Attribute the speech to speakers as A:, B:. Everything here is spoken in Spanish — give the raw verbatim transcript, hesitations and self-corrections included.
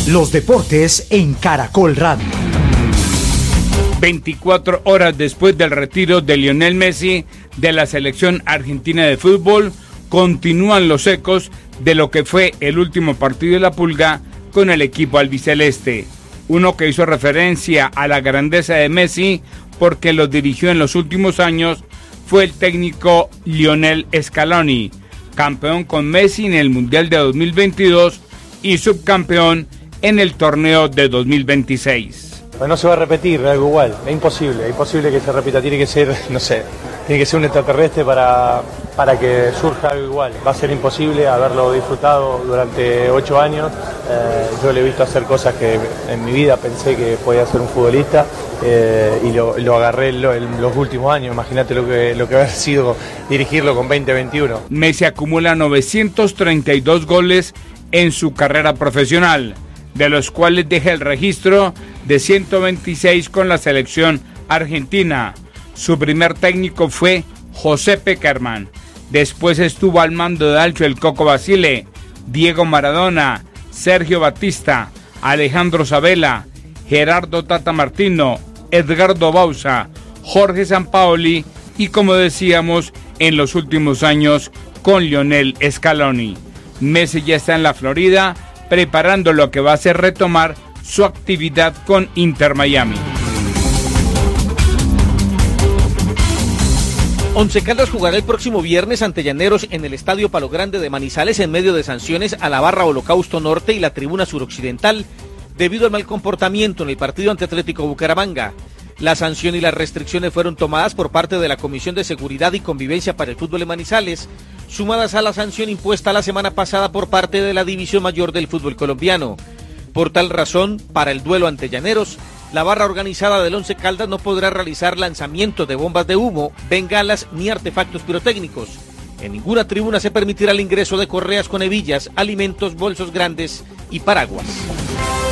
A: Los deportes en Caracol Radio.
B: veinticuatro horas después del retiro de Lionel Messi de la selección argentina de fútbol, continúan los ecos de lo que fue el último partido de la Pulga con el equipo albiceleste. Uno que hizo referencia a la grandeza de Messi porque lo dirigió en los últimos años fue el técnico Lionel Scaloni, campeón con Messi en el Mundial de dos mil veintidós y subcampeón en el torneo de dos mil veintiséis.
C: Pues no se va a repetir algo igual, es imposible, es imposible que se repita, tiene que ser, no sé, tiene que ser un extraterrestre para, para que surja algo igual. Va a ser imposible haberlo disfrutado durante ocho años, eh, yo le he visto hacer cosas que en mi vida pensé que podía ser un futbolista eh, y lo, lo agarré en, lo, en los últimos años, imagínate lo que, lo que haber sido dirigirlo con veinte veintiuno.
B: Messi acumula novecientos treinta y dos goles en su carrera profesional, de los cuales deja el registro de ciento veintiséis con la selección argentina. Su primer técnico fue José Peckerman. Después estuvo al mando de Alcho el Coco Basile, Diego Maradona, Sergio Batista, Alejandro Sabella, Gerardo Tata Martino, Edgardo Bauza, Jorge Sampaoli y, como decíamos, en los últimos años con Lionel Scaloni. Messi ya está en la Florida preparando lo que va a ser retomar su actividad con Inter Miami.
D: Once Caldas jugará el próximo viernes ante Llaneros en el Estadio Palo Grande de Manizales en medio de sanciones a la barra Holocausto Norte y la tribuna suroccidental debido al mal comportamiento en el partido ante Atlético Bucaramanga. La sanción y las restricciones fueron tomadas por parte de la Comisión de Seguridad y Convivencia para el Fútbol de Manizales, sumadas a la sanción impuesta la semana pasada por parte de la División Mayor del Fútbol Colombiano. Por tal razón, para el duelo ante Llaneros, la barra organizada del Once Caldas no podrá realizar lanzamientos de bombas de humo, bengalas ni artefactos pirotécnicos. En ninguna tribuna se permitirá el ingreso de correas con hebillas, alimentos, bolsos grandes y paraguas.